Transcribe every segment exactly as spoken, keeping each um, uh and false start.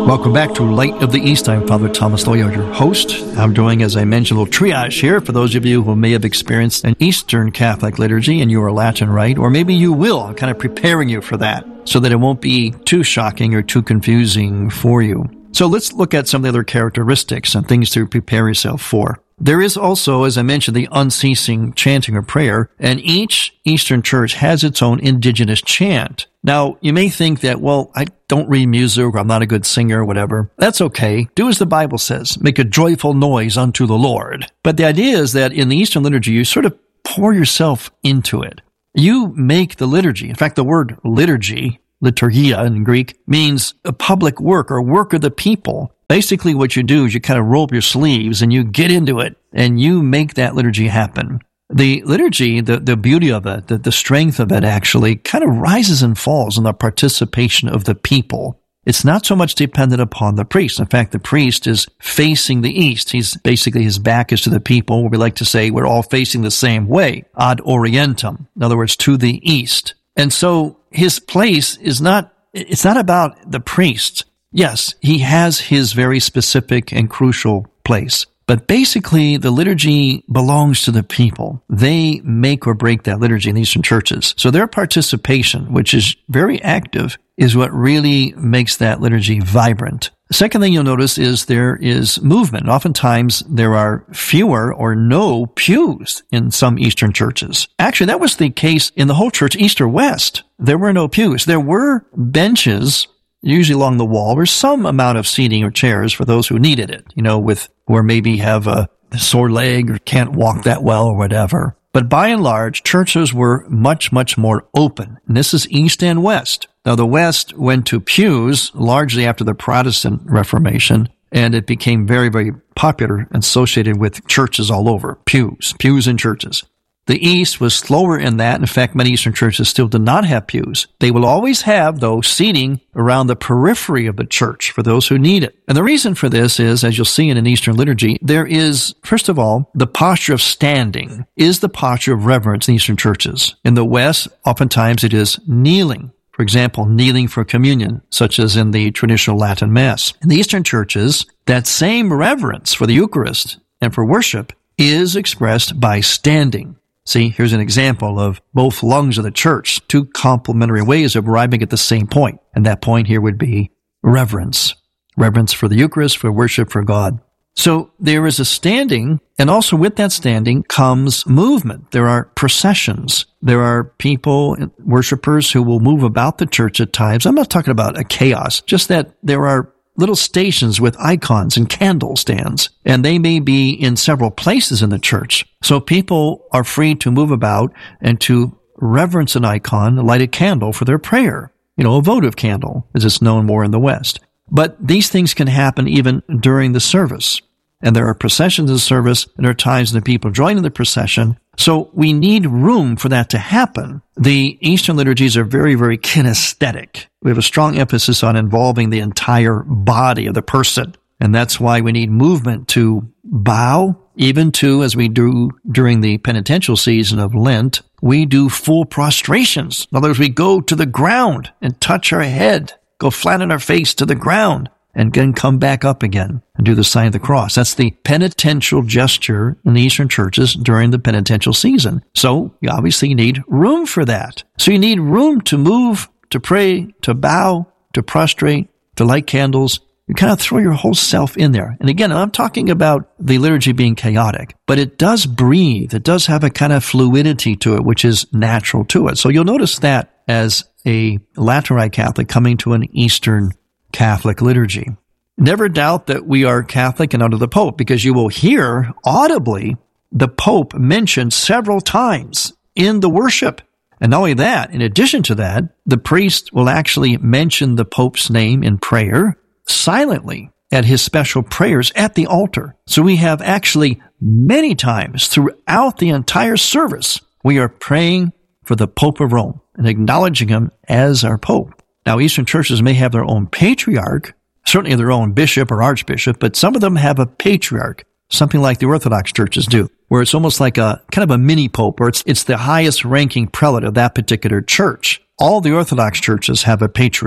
Welcome back to Light of the East. I'm Father Thomas Loya, your host. I'm doing, as I mentioned, a little triage here for those of you who may have experienced an Eastern Catholic liturgy and you are Latin Rite, or maybe you will. I'm kind of preparing you for that so that it won't be too shocking or too confusing for you. So let's look at some of the other characteristics and things to prepare yourself for. There is also, as I mentioned, the unceasing chanting or prayer, and each Eastern church has its own indigenous chant. Now, you may think that, well, I don't read music, or I'm not a good singer, or whatever. That's okay. Do as the Bible says. Make a joyful noise unto the Lord. But the idea is that in the Eastern liturgy, you sort of pour yourself into it. You make the liturgy. In fact, the word liturgy, liturgia in Greek, means a public work or work of the people. Basically, what you do is you kind of roll up your sleeves and you get into it and you make that liturgy happen. The liturgy, the, the beauty of it, the, the strength of it actually kind of rises and falls on the participation of the people. It's not so much dependent upon the priest. In fact, the priest is facing the east. He's basically, his back is to the people. We like to say we're all facing the same way, ad orientem. In other words, to the east. And so his place is not, it's not about the priest. Yes, he has his very specific and crucial place. But basically, the liturgy belongs to the people. They make or break that liturgy in Eastern churches. So their participation, which is very active, is what really makes that liturgy vibrant. The second thing you'll notice is there is movement. Oftentimes, there are fewer or no pews in some Eastern churches. Actually, that was the case in the whole church, East or West. There were no pews. There were benches, usually along the wall, or some amount of seating or chairs for those who needed it, you know, with, or maybe have a sore leg or can't walk that well or whatever. But by and large, churches were much, much more open. And this is East and West. Now, the West went to pews largely after the Protestant Reformation, and it became very, very popular and associated with churches all over. Pews, pews in churches. The East was slower in that. In fact, many Eastern churches still do not have pews. They will always have, though, seating around the periphery of the church for those who need it. And the reason for this is, as you'll see in an Eastern liturgy, there is, first of all, the posture of standing is the posture of reverence in Eastern churches. In the West, oftentimes it is kneeling. For example, kneeling for communion, such as in the traditional Latin Mass. In the Eastern churches, that same reverence for the Eucharist and for worship is expressed by standing. See, here's an example of both lungs of the church, two complementary ways of arriving at the same point. And that point here would be reverence. Reverence for the Eucharist, for worship for God. So there is a standing, and also with that standing comes movement. There are processions. There are people, worshipers, who will move about the church at times. I'm not talking about a chaos, just that there are little stations with icons and candle stands, and they may be in several places in the church. So people are free to move about and to reverence an icon, light a candle for their prayer. You know, a votive candle, as it's known more in the West. But these things can happen even during the service. And there are processions of service, and there are times when the people join in the procession. So we need room for that to happen. The Eastern liturgies are very, very kinesthetic. We have a strong emphasis on involving the entire body of the person. And that's why we need movement to bow, even to, as we do during the penitential season of Lent, we do full prostrations. In other words, we go to the ground and touch our head, go flat on our face to the ground, and then come back up again and do the sign of the cross. That's the penitential gesture in the Eastern churches during the penitential season. So you obviously need room for that. So you need room to move, to pray, to bow, to prostrate, to light candles. You kind of throw your whole self in there. And again, I'm talking about the liturgy being chaotic, but it does breathe. It does have a kind of fluidity to it, which is natural to it. So you'll notice that as a Latin Rite Catholic coming to an Eastern Catholic liturgy. Never doubt that we are Catholic and under the Pope, because you will hear audibly the Pope mentioned several times in the worship. And not only that, in addition to that, the priest will actually mention the Pope's name in prayer silently at his special prayers at the altar. So we have actually many times throughout the entire service, we are praying for the Pope of Rome and acknowledging him as our Pope. Now, Eastern churches may have their own patriarch, certainly their own bishop or archbishop, but some of them have a patriarch, something like the Orthodox churches do, where it's almost like a kind of a mini pope, or it's it's the highest ranking prelate of that particular church. All the Orthodox churches have a patriarch.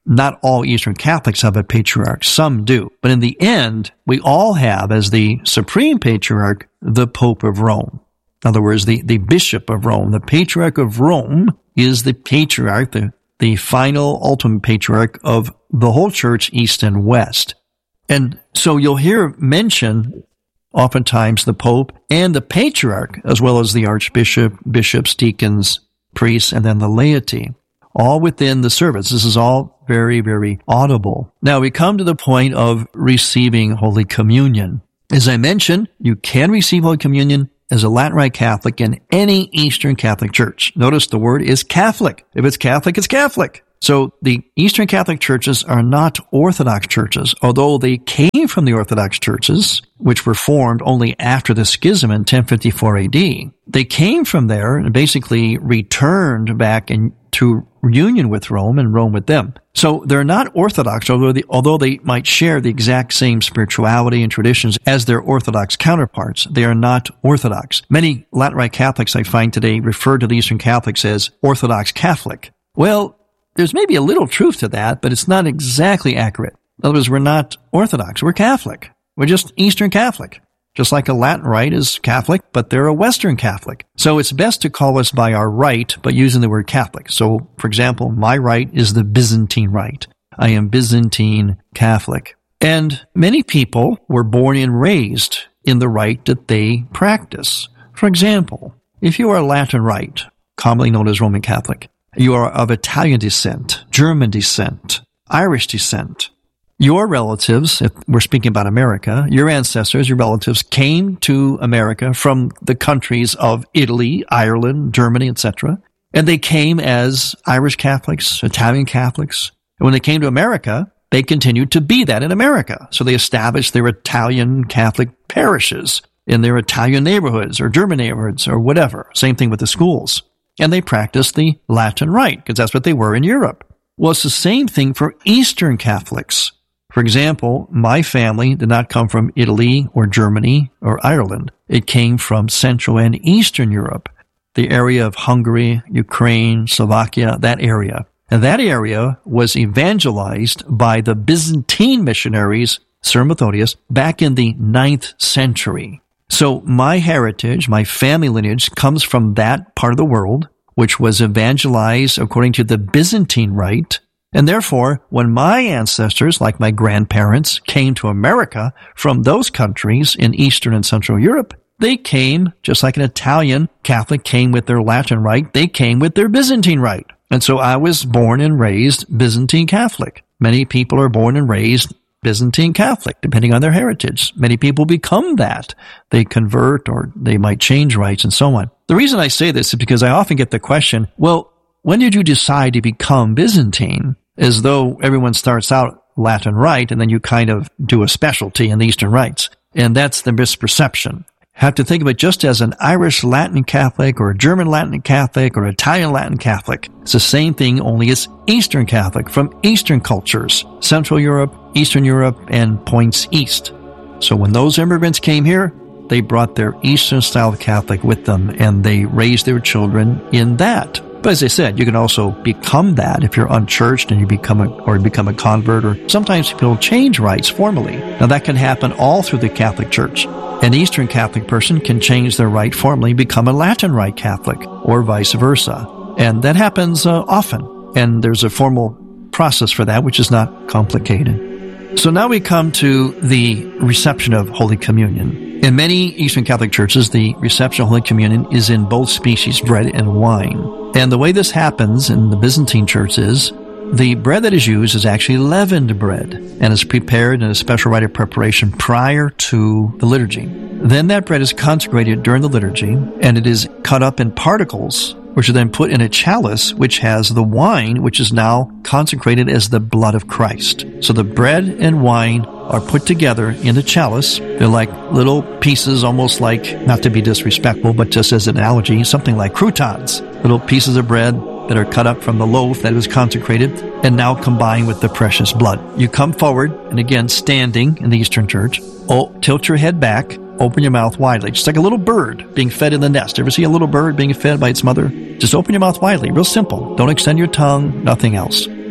Not all Eastern Catholics have a patriarch. Some do. But in the end, we all have, as the supreme patriarch, the Pope of Rome. In other words, the, the Bishop of Rome. The Patriarch of Rome is the patriarch, the, the final, ultimate patriarch of the whole church, East and West. And so you'll hear mention oftentimes the Pope and the Patriarch, as well as the Archbishop, bishops, deacons, priests, and then the laity, all within the service. This is all very, very audible. Now we come to the point of receiving Holy Communion. As I mentioned, you can receive Holy Communion as a Latin Rite Catholic in any Eastern Catholic Church. Notice the word is Catholic. If it's Catholic, it's Catholic. So the Eastern Catholic churches are not Orthodox churches, although they came from the Orthodox churches, which were formed only after the schism in ten fifty-four A D. They came from there and basically returned back into union with Rome and Rome with them. So they're not Orthodox, although they, although they might share the exact same spirituality and traditions as their Orthodox counterparts. They are not Orthodox. Many Latin Rite Catholics I find today refer to the Eastern Catholics as Orthodox Catholic. Well, there's maybe a little truth to that, but it's not exactly accurate. In other words, we're not Orthodox. We're Catholic. We're just Eastern Catholic. Just like a Latin Rite is Catholic, but they're a Western Catholic. So it's best to call us by our rite, but using the word Catholic. So, for example, my rite is the Byzantine Rite. I am Byzantine Catholic. And many people were born and raised in the rite that they practice. For example, if you are a Latin Rite, commonly known as Roman Catholic, you are of Italian descent, German descent, Irish descent. Your relatives, if we're speaking about America, your ancestors, your relatives came to America from the countries of Italy, Ireland, Germany, et cetera. And they came as Irish Catholics, Italian Catholics. And when they came to America, they continued to be that in America. So they established their Italian Catholic parishes in their Italian neighborhoods or German neighborhoods or whatever. Same thing with the schools. And they practiced the Latin Rite, because that's what they were in Europe. Well, it's the same thing for Eastern Catholics. For example, my family did not come from Italy or Germany or Ireland. It came from Central and Eastern Europe, the area of Hungary, Ukraine, Slovakia, that area. And that area was evangelized by the Byzantine missionaries, Cyril Methodius, back in the ninth century. So my heritage, my family lineage, comes from that part of the world, which was evangelized according to the Byzantine Rite. And therefore, when my ancestors, like my grandparents, came to America from those countries in Eastern and Central Europe, they came, just like an Italian Catholic came with their Latin Rite, they came with their Byzantine Rite. And so I was born and raised Byzantine Catholic. Many people are born and raised Byzantine Catholic, depending on their heritage. Many people become that. They convert or they might change rites and so on. The reason I say this is because I often get the question, well, when did you decide to become Byzantine? As though everyone starts out Latin Rite and then you kind of do a specialty in the Eastern rites. And that's the misperception. Have to think of it just as an Irish Latin Catholic or a German Latin Catholic or Italian Latin Catholic. It's the same thing, only it's Eastern Catholic from Eastern cultures, Central Europe, Eastern Europe, and points east. So when those immigrants came here, they brought their Eastern style of Catholic with them and they raised their children in that. But as I said, you can also become that if you're unchurched and you become a, or become a convert, or sometimes people change rites formally. Now that can happen all through the Catholic Church. An Eastern Catholic person can change their rite formally, become a Latin Rite Catholic, or vice versa. And that happens uh, often. And there's a formal process for that, which is not complicated. So now we come to the reception of Holy Communion. In many Eastern Catholic churches, the reception of Holy Communion is in both species, bread and wine. And the way this happens in the Byzantine church is the bread that is used is actually leavened bread and is prepared in a special rite of preparation prior to the liturgy. Then that bread is consecrated during the liturgy and it is cut up in particles, which are then put in a chalice which has the wine, which is now consecrated as the blood of Christ. So the bread and wine are put together in the chalice. They're like little pieces, almost like, not to be disrespectful, but just as an analogy, something like croutons. Little pieces of bread that are cut up from the loaf that was consecrated and now combined with the precious blood. You come forward, and again, standing in the Eastern Church, oh, tilt your head back, open your mouth widely, just like a little bird being fed in the nest. Ever see a little bird being fed by its mother? Just open your mouth widely, real simple. Don't extend your tongue, nothing else.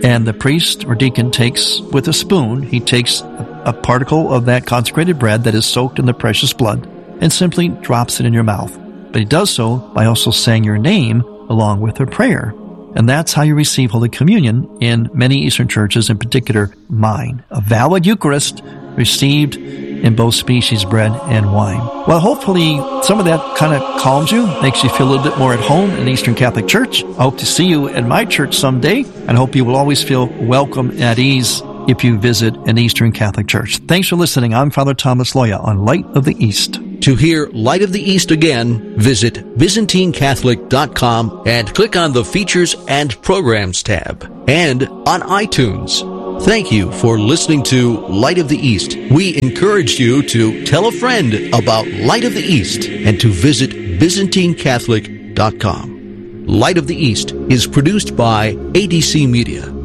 And the priest or deacon takes, with a spoon, he takes a particle of that consecrated bread that is soaked in the precious blood and simply drops it in your mouth. But he does so by also saying your name along with a prayer. And that's how you receive Holy Communion in many Eastern churches, in particular mine. A valid Eucharist received in both species, bread and wine. Well, hopefully some of that kind of calms you, makes you feel a little bit more at home in the Eastern Catholic Church. I hope to see you at my church someday, and hope you will always feel welcome and at ease if you visit an Eastern Catholic Church. Thanks for listening. I'm Father Thomas Loya on Light of the East. To hear Light of the East again, visit Byzantine Catholic dot com and click on the Features and Programs tab, and on iTunes. Thank you for listening to Light of the East. We encourage you to tell a friend about Light of the East and to visit Byzantine Catholic dot com. Light of the East is produced by A D C Media.